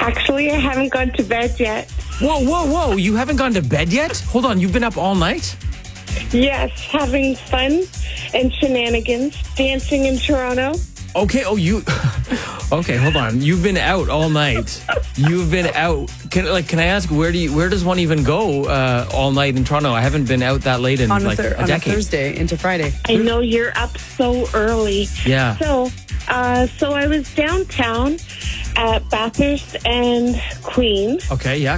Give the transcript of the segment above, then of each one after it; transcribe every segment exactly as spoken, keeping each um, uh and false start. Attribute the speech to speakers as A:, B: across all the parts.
A: Actually, I haven't gone to bed yet.
B: Whoa, whoa, whoa. You haven't gone to bed yet? Hold on. You've been up all night?
A: Yes, having fun and shenanigans, dancing in Toronto.
B: Okay. Oh, you... Okay, hold on. You've been out all night. You've been out. Can like can I ask where do you where does one even go uh, all night in Toronto? I haven't been out that late in
C: on
B: like
C: a, thir-
B: a
C: on
B: decade.
C: a Thursday into Friday.
A: I know you're up so early.
B: Yeah.
A: So, uh, so I was downtown at Bathurst and Queen.
B: Okay, yeah.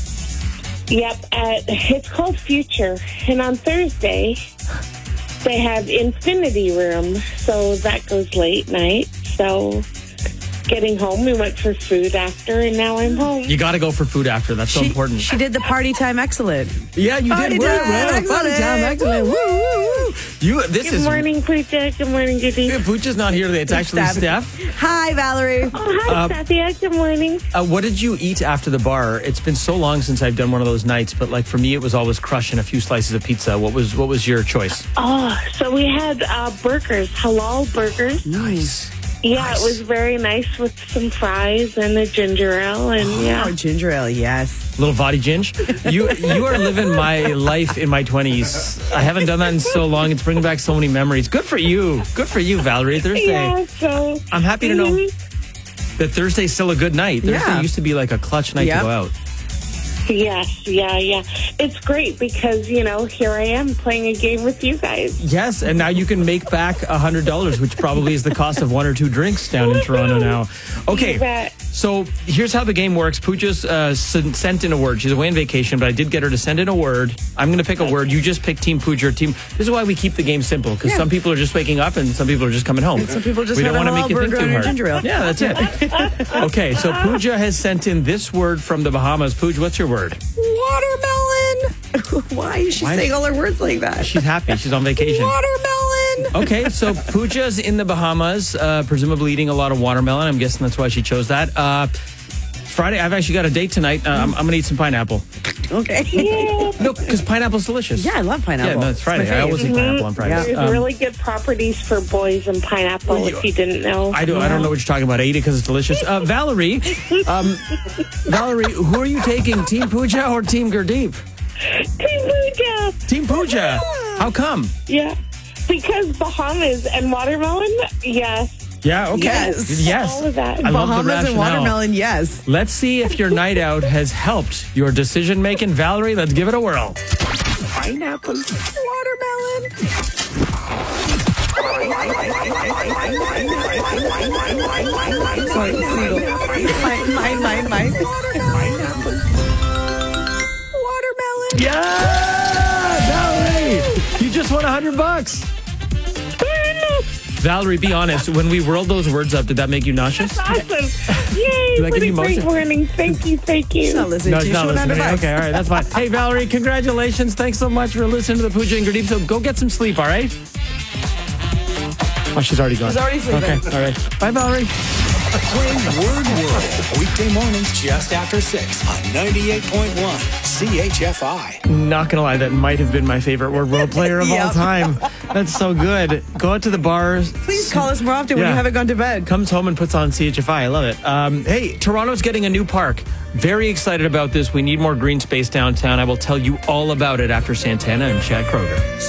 A: Yep, at it's called Future, and on Thursday they have Infinity Room, so that goes late night. So. Getting home, we went for food after, and now I'm home.
B: You got to go for food after. That's so
C: She,
B: important.
C: she did the party time excellent.
B: Yeah, you
C: Party
B: did.
C: time,
B: Well, well, Party
C: excellent.
B: time, excellent. Woo, woo, woo. You, this
A: Good
B: is.
A: morning, Pooja. Good morning, Goody.
B: Pooja's not here today. It's actually
C: Steph.
B: Steph.
C: Hi, Valerie.
A: Oh, hi,
B: Uh,
A: Sathia. Good morning.
B: Uh, what did you eat after the bar? It's been so long since I've done one of those nights, but like for me, it was always crushing a few slices of pizza. What was what was your choice?
A: Oh, so we had uh, burgers, halal burgers.
B: Nice.
A: Yeah,
B: Nice.
A: it was very nice with some fries and a ginger ale, and yeah.
C: Oh, ginger ale, yes.
B: Little Vadi Ginge. You you are living my life in my twenties. I haven't done that in so long. It's bringing back so many memories. Good for you. Good for you, Valerie. Thursday.
A: Yeah, so
B: I'm happy to know
A: Mhm.
B: that Thursday's still a good night. Thursday
C: Yeah.
B: used to be like a clutch night
C: Yep.
B: to go out.
A: Yes, yeah, yeah. It's great because, you know, here I am playing a game with you guys.
B: Yes, and now you can make back one hundred dollars, which probably is the cost of one or two drinks down in Toronto now.
A: You
B: Okay,
A: bet.
B: so here's how the game works. Pooja's uh, s- sent in a word. She's away on vacation, but I did get her to send in a word. I'm going to pick a word. You just pick Team Pooja or Team... This is why we keep the game simple, because
C: Yeah.
B: some people are just waking up and some people are just coming home.
C: Some people just
B: we
C: have
B: don't
C: a
B: wanna
C: halal burger and a ginger ale.
B: Yeah, that's it. Okay, so Pooja has sent in this word from the Bahamas. Pooja, what's your word?
C: Watermelon. Why is she
B: Why-
C: saying all her words like that?
B: She's happy. She's on vacation.
C: Watermelon.
B: Okay, so Pooja's in the Bahamas, uh, presumably eating a lot of watermelon. I'm guessing that's why she chose that. Uh, Friday, I've actually got a date tonight. Uh, I'm, I'm going to eat some pineapple.
C: Okay.
A: Yeah.
B: No, because pineapple's delicious.
C: Yeah, I love pineapple.
B: Yeah, no, it's Friday.
C: my
B: I always
C: fave.
B: eat pineapple on Fridays.
A: There's
B: Um,
A: really good properties for boys and pineapple,
B: Well,
A: if you didn't know.
B: I don't. I don't know what you're talking about. I eat it because it's delicious. Uh, Valerie, um, Valerie, who are you taking? Team Pooja or Team Gurdeep?
A: Team Pooja.
B: Team Pooja. How come?
A: Yeah. Because Bahamas and watermelon, yes.
B: Yeah. Okay.
C: Yes.
B: Yes.
A: All of that.
B: I love the
C: Bahamas and
B: rationale.
C: watermelon, yes.
B: Let's see if your night out has helped your decision making, Valerie. Let's give it a whirl.
C: Pineapple. Watermelon. Sorry, Seagull. Mine, mine, mine, mine. Pineapple. Watermelon.
B: Yeah, Valerie, you just won a hundred bucks. Valerie, be honest. When we whirled those words up, did that make you nauseous?
A: Awesome. Yay.
B: that
A: What
B: give
A: a
B: you
A: great
B: motion?
A: morning. Thank you. Thank you.
C: She's not listening
B: No,
C: to
B: she's
C: you.
B: not
C: She won
B: listening.
C: one hundred bucks.
B: Okay, all right, that's fine. Hey, Valerie, congratulations. Thanks so much for listening to the Pooja and Gurdeep. So go get some sleep, all right? Oh, she's already gone.
C: She's already sleeping.
B: Okay, all right. Bye, Valerie.
D: Playing Word World. Weekday mornings just after six on ninety-eight point one C H F I.
B: Not gonna lie, that might have been my favorite Word World player of all
C: Yep.
B: time. That's so good. Go out to the bars.
C: Please call us more often when
B: Yeah.
C: you haven't gone to bed.
B: Comes home and puts on C H F I. I love it. Um, hey, Toronto's getting a new park. Very excited about this. We need more green space downtown. I will tell you all about it after Santana and Chad Kroger.